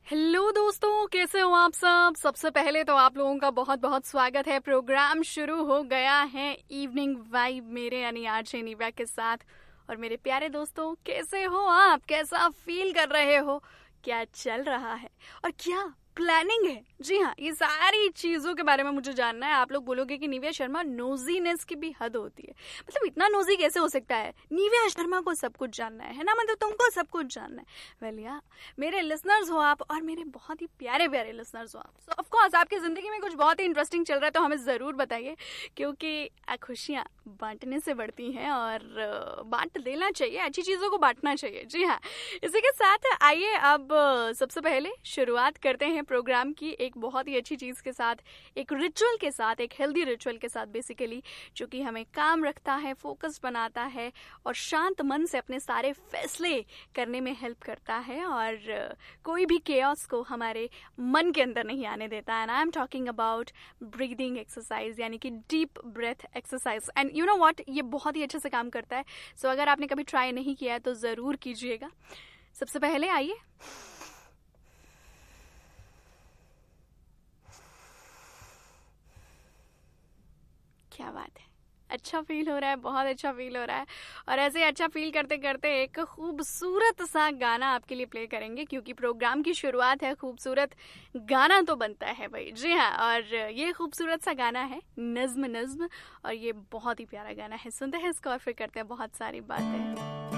Hello दोस्तों, कैसे हो आप सब। सबसे पहले तो आप लोगों का बहुत बहुत स्वागत है। प्रोग्राम शुरू हो गया है इवनिंग वाइब मेरे यानी आरजे निव्या के साथ। और मेरे प्यारे दोस्तों, कैसे हो आप, कैसा फील कर रहे हो, क्या चल रहा है और क्या प्लानिंग है। जी हाँ, ये सारी चीजों के बारे में मुझे जानना है। आप लोग बोलोगे कि निव्या शर्मा, नोजीनेस की भी हद होती है। मतलब इतना नोजी कैसे हो सकता है। निव्या शर्मा को सब कुछ जानना है ना, मतलब तुमको सब कुछ जानना है। वेल या मेरे लिसनर्स हो आप, और मेरे बहुत ही प्यारे प्यारे लिसनर्स हो आप। सो ऑफ कोर्स आपकी जिंदगी में कुछ बहुत ही इंटरेस्टिंग चल रहा है तो हमें जरूर बताइए, क्योंकि खुशियाँ बांटने से बढ़ती हैं और बांट देना चाहिए, अच्छी चीजों को बांटना चाहिए। जी हाँ, इसी के साथ आइए अब सबसे पहले शुरुआत करते हैं प्रोग्राम की एक बहुत ही अच्छी चीज के साथ, एक रिचुअल के साथ, एक हेल्दी रिचुअल के साथ बेसिकली, जो कि हमें काम रखता है, फोकस बनाता है और शांत मन से अपने सारे फैसले करने में हेल्प करता है और कोई भी केओस को हमारे मन के अंदर नहीं आने देता है। And I am talking about breathing exercise, यानी कि deep breath exercise. And you know what, ये बहुत ही अच्छे से काम करता है। सो अगर आपने कभी ट्राई नहीं किया है तो जरूर कीजिएगा। सबसे पहले आइए, क्या बात है, अच्छा फील हो रहा है, बहुत अच्छा फील हो रहा है। और ऐसे अच्छा फील करते करते एक खूबसूरत सा गाना आपके लिए प्ले करेंगे, क्योंकि प्रोग्राम की शुरुआत है, खूबसूरत गाना तो बनता है भाई। जी हाँ, और ये खूबसूरत सा गाना है नज्म नज्म, और ये बहुत ही प्यारा गाना है। सुनते हैं इसको और फिर करते हैं बहुत सारी बातें।